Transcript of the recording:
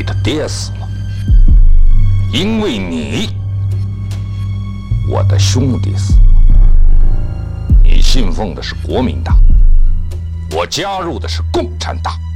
他爹死了，因为你，我的兄弟死了。你信奉的是国民党，我加入的是共产党。